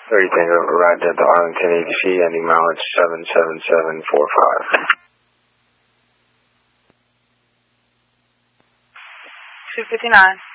30 Tango, arrived at the Arlington ATC, ending mileage 77745. 259.